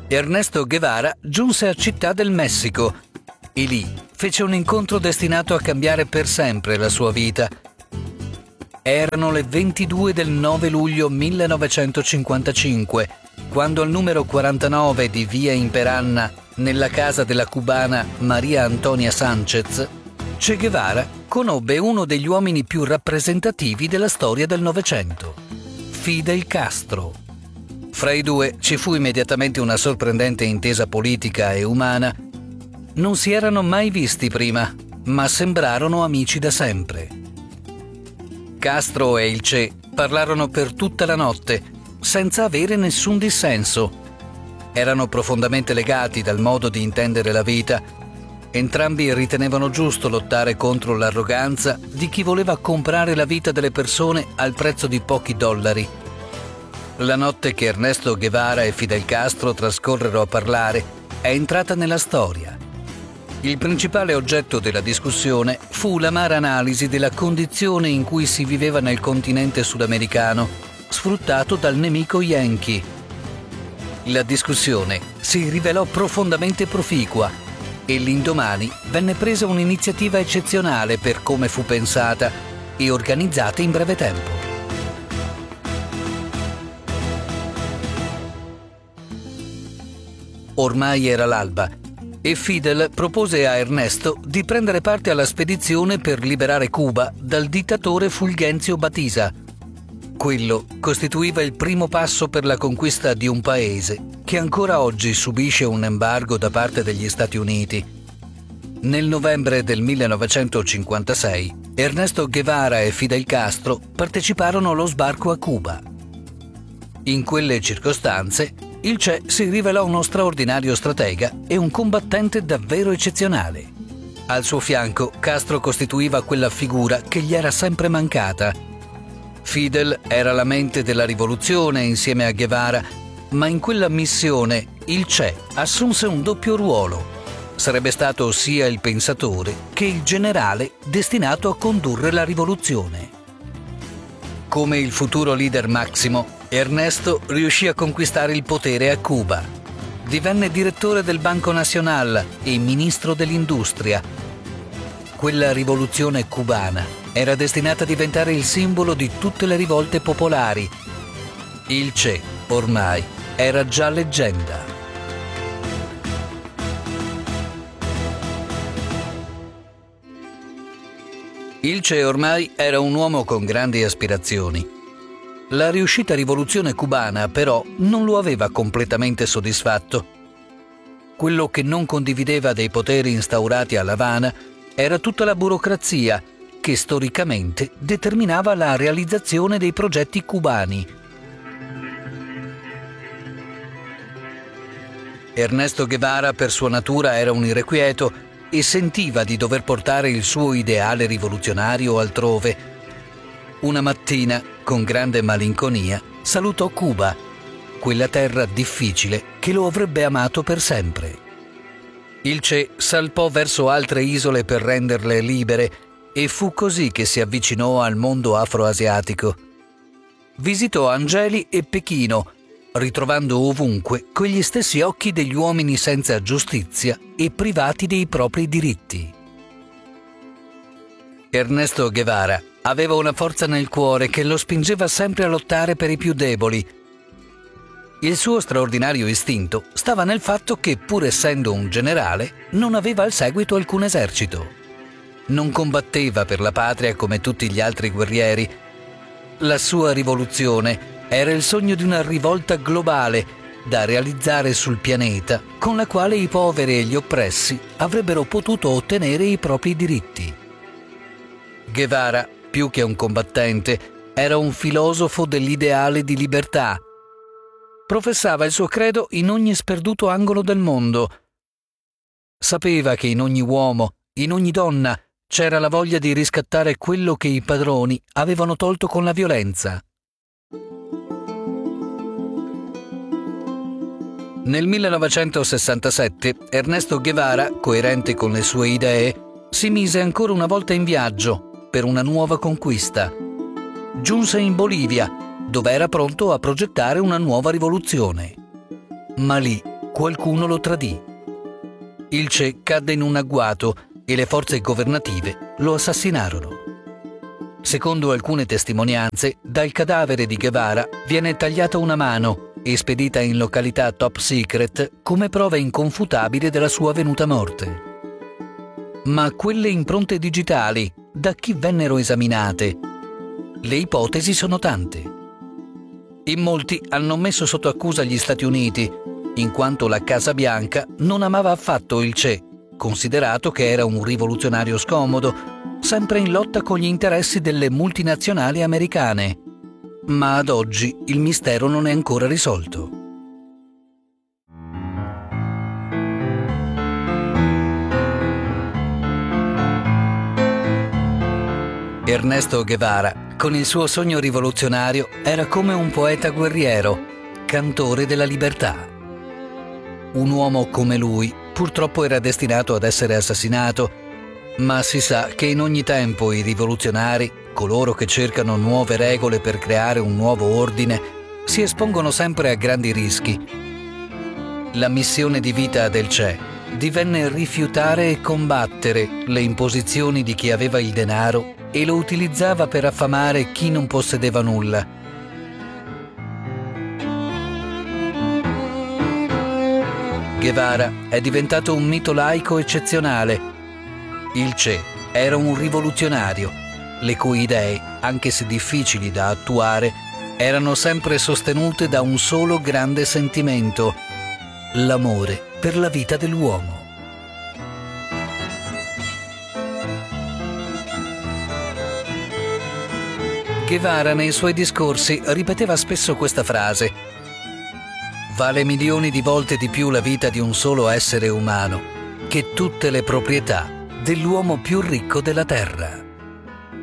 Ernesto Guevara giunse a Città del Messico e lì fece un incontro destinato a cambiare per sempre la sua vita. Erano le 22 del 9 luglio 1955, quando al numero 49 di Via Imperanna, nella casa della cubana Maria Antonia Sánchez, Che Guevara conobbe uno degli uomini più rappresentativi della storia del Novecento, Fidel Castro. Fra i due ci fu immediatamente una sorprendente intesa politica e umana. Non si erano mai visti prima, ma sembrarono amici da sempre. Castro e il Che parlarono per tutta la notte, senza avere nessun dissenso. Erano profondamente legati dal modo di intendere la vita. Entrambi ritenevano giusto lottare contro l'arroganza di chi voleva comprare la vita delle persone al prezzo di pochi dollari. La notte che Ernesto Guevara e Fidel Castro trascorrero a parlare è entrata nella storia. Il principale oggetto della discussione fu l'amara analisi della condizione in cui si viveva nel continente sudamericano, sfruttato dal nemico Yankee. La discussione si rivelò profondamente proficua e l'indomani venne presa un'iniziativa eccezionale per come fu pensata e organizzata in breve tempo. Ormai era l'alba e Fidel propose a Ernesto di prendere parte alla spedizione per liberare Cuba dal dittatore Fulgencio Batista. Quello costituiva il primo passo per la conquista di un paese che ancora oggi subisce un embargo da parte degli Stati Uniti. Nel novembre del 1956, Ernesto Guevara e Fidel Castro parteciparono allo sbarco a Cuba. In quelle circostanze, il Che si rivelò uno straordinario stratega e un combattente davvero eccezionale. Al suo fianco, Castro costituiva quella figura che gli era sempre mancata. Fidel era la mente della rivoluzione insieme a Guevara, ma in quella missione il Che assunse un doppio ruolo. Sarebbe stato sia il pensatore che il generale destinato a condurre la rivoluzione. Come il futuro leader massimo, Ernesto riuscì a conquistare il potere a Cuba. Divenne direttore del Banco Nacional e ministro dell'Industria. Quella rivoluzione cubana era destinata a diventare il simbolo di tutte le rivolte popolari. Il Che, ormai, era già leggenda. Il Che ormai era un uomo con grandi aspirazioni. La riuscita rivoluzione cubana, però, non lo aveva completamente soddisfatto. Quello che non condivideva dei poteri instaurati a L'Avana era tutta la burocrazia che storicamente determinava la realizzazione dei progetti cubani. Ernesto Guevara, per sua natura, era un irrequieto e sentiva di dover portare il suo ideale rivoluzionario altrove. Una mattina, con grande malinconia, salutò Cuba, quella terra difficile che lo avrebbe amato per sempre. Il Che salpò verso altre isole per renderle libere e fu così che si avvicinò al mondo afroasiatico. Visitò Angeli e Pechino, ritrovando ovunque quegli stessi occhi degli uomini senza giustizia e privati dei propri diritti. Ernesto Guevara aveva una forza nel cuore che lo spingeva sempre a lottare per i più deboli. Il suo straordinario istinto stava nel fatto che, pur essendo un generale, non aveva al seguito alcun esercito. Non combatteva per la patria come tutti gli altri guerrieri. La sua rivoluzione era il sogno di una rivolta globale da realizzare sul pianeta, con la quale i poveri e gli oppressi avrebbero potuto ottenere i propri diritti. Guevara, più che un combattente, era un filosofo dell'ideale di libertà. Professava il suo credo in ogni sperduto angolo del mondo. Sapeva che in ogni uomo, in ogni donna, c'era la voglia di riscattare quello che i padroni avevano tolto con la violenza. Nel 1967 Ernesto Guevara, coerente con le sue idee, si mise ancora una volta in viaggio per una nuova conquista. Giunse in Bolivia, dove era pronto a progettare una nuova rivoluzione. Ma lì, qualcuno lo tradì. Il Che cadde in un agguato e le forze governative lo assassinarono. Secondo alcune testimonianze, dal cadavere di Guevara viene tagliata una mano e spedita in località top secret come prova inconfutabile della sua venuta morte. Ma quelle impronte digitali, da chi vennero esaminate? Le ipotesi sono tante. In molti hanno messo sotto accusa gli Stati Uniti, in quanto la Casa Bianca non amava affatto il Che, considerato che era un rivoluzionario scomodo, sempre in lotta con gli interessi delle multinazionali americane. Ma ad oggi il mistero non è ancora risolto. Ernesto Guevara, con il suo sogno rivoluzionario, era come un poeta guerriero, cantore della libertà. Un uomo come lui purtroppo era destinato ad essere assassinato, ma si sa che in ogni tempo i rivoluzionari, coloro che cercano nuove regole per creare un nuovo ordine, si espongono sempre a grandi rischi. La missione di vita del Che divenne rifiutare e combattere le imposizioni di chi aveva il denaro e lo utilizzava per affamare chi non possedeva nulla. Guevara è diventato un mito laico eccezionale. Il Che era un rivoluzionario, le cui idee, anche se difficili da attuare, erano sempre sostenute da un solo grande sentimento: l'amore per la vita dell'uomo. Guevara nei suoi discorsi ripeteva spesso questa frase: vale milioni di volte di più la vita di un solo essere umano che tutte le proprietà dell'uomo più ricco della terra.